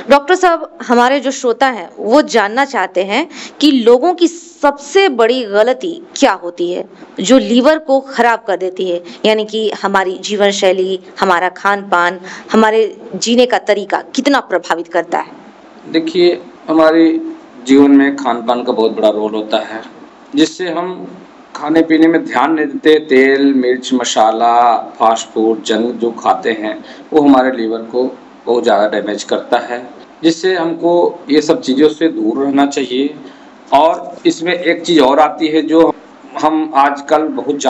Doctor साहब, हमारे जो श्रोता हैं वो जानना चाहते हैं कि लोगों की सबसे बड़ी गलती क्या होती है जो लीवर को खराब कर देती है, यानी कि हमारी जीवन शैली, हमारा खान पान, हमारे जीने का तरीका कितना प्रभावित करता है। देखिए, हमारे जीवन में खान-पान का बहुत बड़ा रोल होता है, जिससे हम खाने-पीने में ध्यान नहीं देते। तेल, मिर्च, मसाला, फ़ास्ट फूड, जंक जो खाते हैं, वो हमारे लीवर को बहुत ज़्यादा डैमेज करता है, जिससे हमको ये सब चीज़ों से दूर रहना चाहिए। और इसमें एक चीज़ और आती है जो हम आजकल बहुत